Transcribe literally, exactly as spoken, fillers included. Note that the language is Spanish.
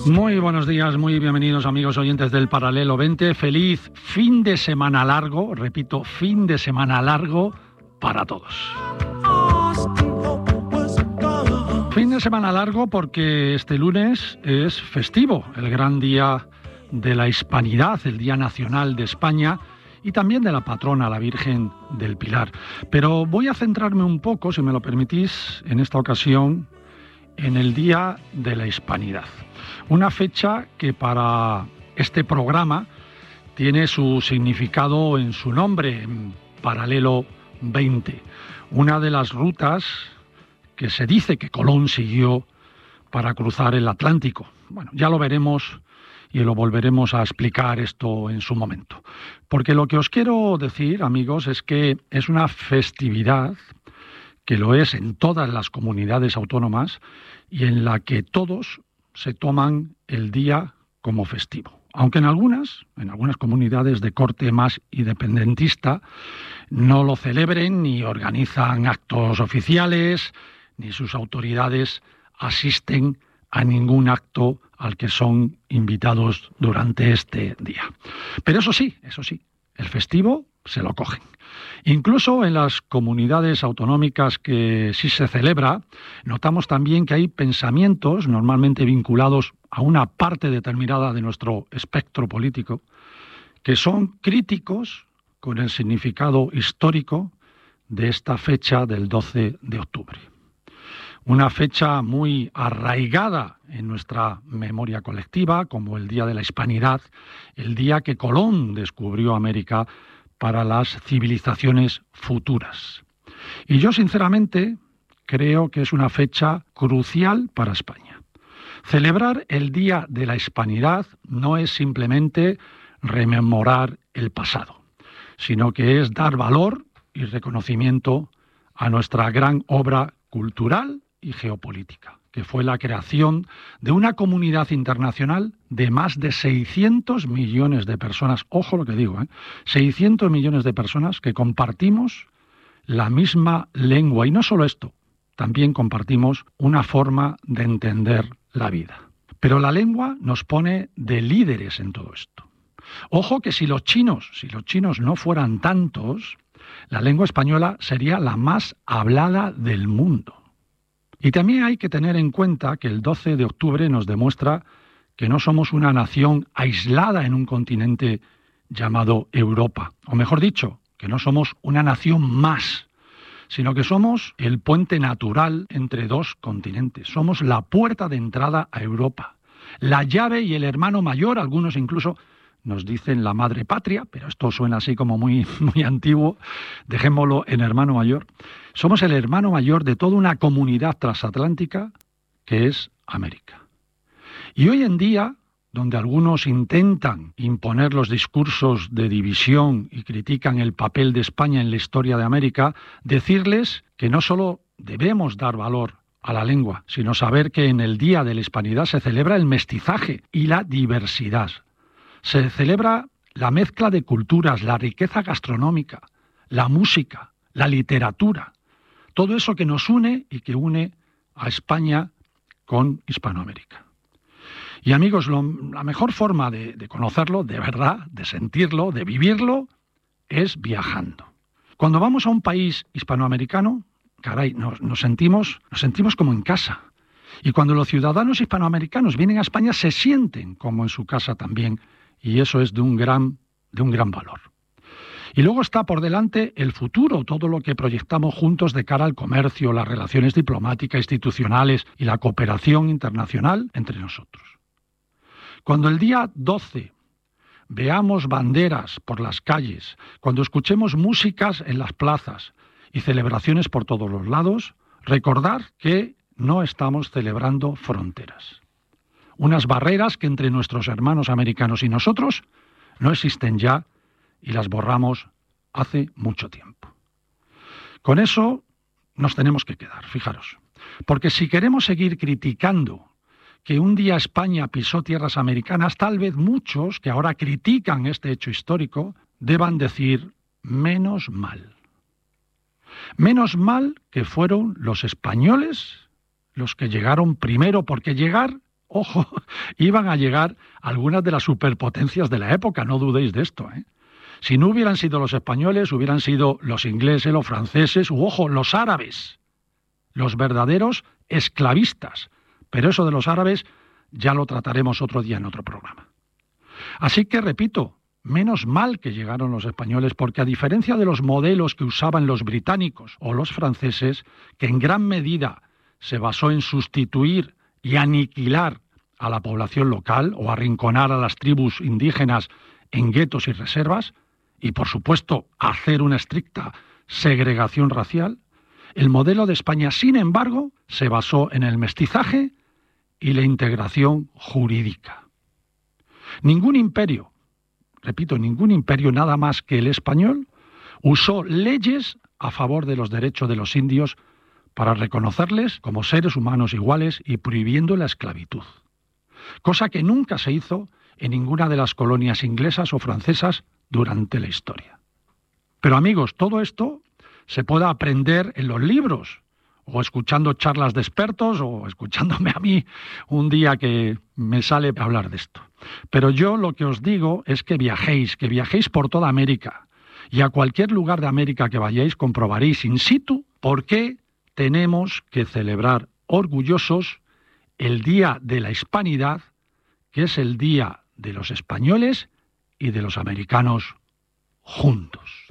Muy buenos días, muy bienvenidos amigos oyentes del Paralelo veinte. Feliz fin de semana largo, repito, fin de semana largo para todos. Fin de semana largo porque este lunes es festivo, el gran día de la Hispanidad, el Día Nacional de España y también de la patrona, la Virgen del Pilar. Pero voy a centrarme un poco, si me lo permitís, en esta ocasión, en el Día de la Hispanidad. Una fecha que para este programa tiene su significado en su nombre, en Paralelo veinte. Una de las rutas que se dice que Colón siguió para cruzar el Atlántico. Bueno, ya lo veremos y lo volveremos a explicar esto en su momento. Porque lo que os quiero decir, amigos, es que es una festividad que lo es en todas las comunidades autónomas y en la que todos se toman el día como festivo. Aunque en algunas, en algunas comunidades de corte más independentista, no lo celebren ni organizan actos oficiales, ni sus autoridades asisten a ningún acto al que son invitados durante este día. Pero eso sí, eso sí, el festivo se lo cogen. Incluso en las comunidades autonómicas que sí se celebra, notamos también que hay pensamientos normalmente vinculados a una parte determinada de nuestro espectro político que son críticos con el significado histórico de esta fecha del doce de octubre. Una fecha muy arraigada en nuestra memoria colectiva, como el Día de la Hispanidad, el día que Colón descubrió América para las civilizaciones futuras. Y yo, sinceramente, creo que es una fecha crucial para España. Celebrar el Día de la Hispanidad no es simplemente rememorar el pasado, sino que es dar valor y reconocimiento a nuestra gran obra cultural y geopolítica, que fue la creación de una comunidad internacional de más de seiscientos millones de personas, ojo lo que digo, ¿eh? seiscientos millones de personas que compartimos la misma lengua. Y no solo esto, también compartimos una forma de entender la vida. Pero la lengua nos pone de líderes en todo esto. Ojo que si los chinos, si los chinos no fueran tantos, la lengua española sería la más hablada del mundo. Y también hay que tener en cuenta que el doce de octubre nos demuestra que no somos una nación aislada en un continente llamado Europa. O mejor dicho, que no somos una nación más, sino que somos el puente natural entre dos continentes. Somos la puerta de entrada a Europa, la llave y el hermano mayor, algunos incluso nos dicen la madre patria, pero esto suena así como muy, muy antiguo, dejémoslo en hermano mayor. Somos el hermano mayor de toda una comunidad transatlántica que es América. Y hoy en día, donde algunos intentan imponer los discursos de división y critican el papel de España en la historia de América, decirles que no solo debemos dar valor a la lengua, sino saber que en el Día de la Hispanidad se celebra el mestizaje y la diversidad. Se celebra la mezcla de culturas, la riqueza gastronómica, la música, la literatura, todo eso que nos une y que une a España con Hispanoamérica. Y amigos, lo, la mejor forma de, de conocerlo, de verdad, de sentirlo, de vivirlo, es viajando. Cuando vamos a un país hispanoamericano, caray, nos, nos sentimos, nos sentimos como en casa. Y cuando los ciudadanos hispanoamericanos vienen a España, se sienten como en su casa también. Y eso es de un gran, de un gran valor. Y luego está por delante el futuro, todo lo que proyectamos juntos de cara al comercio, las relaciones diplomáticas, institucionales y la cooperación internacional entre nosotros. Cuando el día doce veamos banderas por las calles, cuando escuchemos músicas en las plazas y celebraciones por todos los lados, recordar que no estamos celebrando fronteras. Unas barreras que entre nuestros hermanos americanos y nosotros no existen ya y las borramos hace mucho tiempo. Con eso nos tenemos que quedar, fijaros, porque si queremos seguir criticando que un día España pisó tierras americanas, tal vez muchos que ahora critican este hecho histórico deban decir menos mal. Menos mal que fueron los españoles los que llegaron primero, porque llegar ojo, iban a llegar algunas de las superpotencias de la época, no dudéis de esto, ¿eh? Si no hubieran sido los españoles, hubieran sido los ingleses, los franceses, u ojo, los árabes, los verdaderos esclavistas. Pero eso de los árabes ya lo trataremos otro día en otro programa. Así que, repito, menos mal que llegaron los españoles, porque a diferencia de los modelos que usaban los británicos o los franceses, que en gran medida se basó en sustituir y aniquilar a la población local o arrinconar a las tribus indígenas en guetos y reservas, y por supuesto hacer una estricta segregación racial, el modelo de España, sin embargo, se basó en el mestizaje y la integración jurídica. Ningún imperio, repito, ningún imperio nada más que el español, usó leyes a favor de los derechos de los indios para reconocerles como seres humanos iguales y prohibiendo la esclavitud. Cosa que nunca se hizo en ninguna de las colonias inglesas o francesas durante la historia. Pero amigos, todo esto se puede aprender en los libros, o escuchando charlas de expertos, o escuchándome a mí un día que me sale a hablar de esto. Pero yo lo que os digo es que viajéis, que viajéis por toda América, y a cualquier lugar de América que vayáis comprobaréis in situ por qué tenemos que celebrar orgullosos el Día de la Hispanidad, que es el día de los españoles y de los americanos juntos.